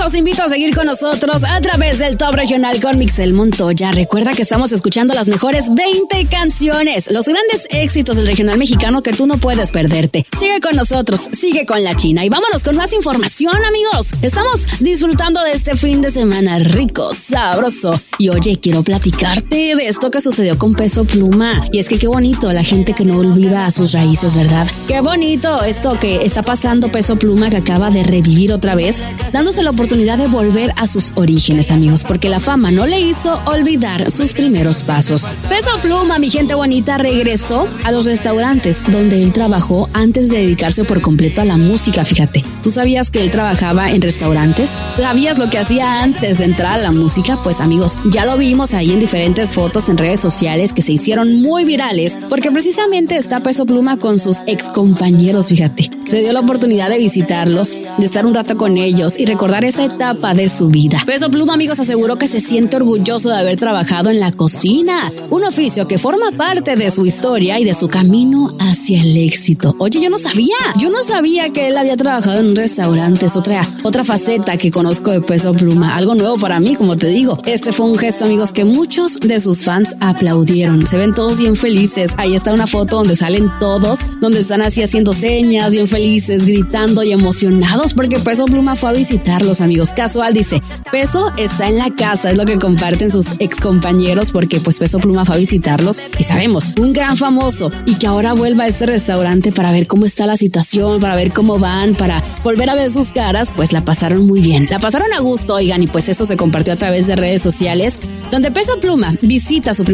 los invito a seguir con nosotros a través del Top Regional con Mixel Montoya. Recuerda que estamos escuchando las mejores 20 canciones, los grandes éxitos del regional mexicano que tú no puedes perderte. Sigue con nosotros, sigue con la China y vámonos con más información, amigos. Estamos disfrutando de este fin de semana rico, sabroso. Y oye, quiero platicarte de esto que sucedió con Peso Pluma. Y es que qué bonito la gente que no olvida a sus raíces, ¿verdad? Qué bonito esto que está pasando Peso Pluma, que acaba de revivir otra vez, dándose la oportunidad de volver a sus orígenes, amigos, porque la fama no le hizo olvidar sus primeros pasos. Peso Pluma, mi gente bonita, regresó a los restaurantes donde él trabajó antes de dedicarse por completo a la música, fíjate. ¿Tú sabías que él trabajaba en restaurantes? ¿Sabías lo que hacía antes de entrar a la música? Pues amigos, ya lo vimos ahí en diferentes fotos en redes sociales que se hicieron muy virales, porque precisamente está Peso Pluma con sus ex compañeros, fíjate. Se dio la oportunidad de visitarlos, de estar un rato con ellos y recordar esa etapa de su vida. Peso Pluma, amigos, aseguró que se siente orgulloso de haber trabajado en la cocina, un oficio que forma parte de su historia y de su camino hacia el éxito. Oye, yo no sabía que él había trabajado en restaurantes, otra faceta que conozco de Peso Pluma, algo nuevo para mí, como te digo. Este fue un gesto, amigos, que muchos de sus fans aplaudieron. Se ven todos bien felices. Ahí está una foto donde salen todos, donde están así haciendo señas, bien felices, gritando y emocionados porque Peso Pluma fue a visitarlos, amigos. Casual, dice, Peso está en la casa, es lo que comparten sus ex compañeros, porque pues Peso Pluma fue a visitarlos y sabemos, un gran famoso, y que ahora vuelva a este restaurante para ver cómo está la situación, para ver cómo van, para volver a ver sus caras. Pues la pasaron muy bien, la pasaron a gusto, oigan, y pues eso se compartió a través de redes sociales, donde Peso Pluma visita su